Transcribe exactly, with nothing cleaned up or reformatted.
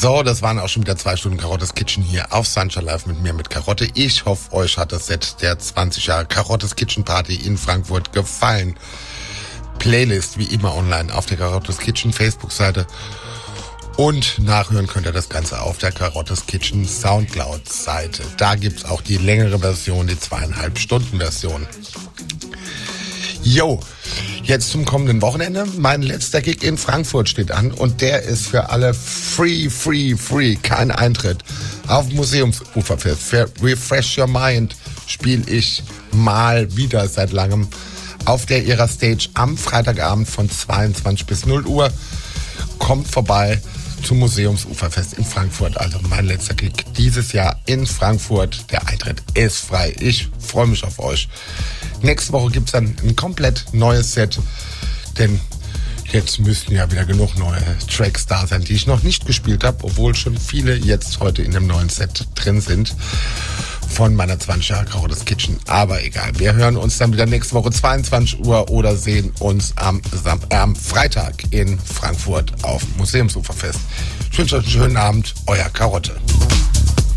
So, das waren auch schon wieder zwei Stunden Karottes Kitchen hier auf Sunshine Live mit mir, mit Karotte. Ich hoffe, euch hat das Set der zwanzig Jahre Karottes Kitchen Party in Frankfurt gefallen. Playlist wie immer online auf der Karottes Kitchen Facebook-Seite. Und nachhören könnt ihr das Ganze auf der Karottes Kitchen Soundcloud-Seite. Da gibt's auch die längere Version, die zweieinhalb Stunden Version. Jo, jetzt zum kommenden Wochenende. Mein letzter Gig in Frankfurt steht an und der ist für alle free, free, free. Kein Eintritt. Auf dem Museumsuferfest für Refresh Your Mind spiele ich mal wieder seit langem auf der ihrer Stage am Freitagabend von zweiundzwanzig bis null Uhr. Kommt vorbei zum Museumsuferfest in Frankfurt. Also mein letzter Gig dieses Jahr in Frankfurt. Der Eintritt ist frei. Ich freue mich auf euch. Nächste Woche gibt's dann ein komplett neues Set, denn jetzt müssten ja wieder genug neue Tracks da sein, die ich noch nicht gespielt habe, obwohl schon viele jetzt heute in dem neuen Set drin sind von meiner zwanzig Jahre Karottes Kitchen. Aber egal, wir hören uns dann wieder nächste Woche zweiundzwanzig Uhr oder sehen uns am, Sam- äh, am Freitag in Frankfurt auf Museumsuferfest. Ich wünsche euch einen schönen Abend, euer Karotte.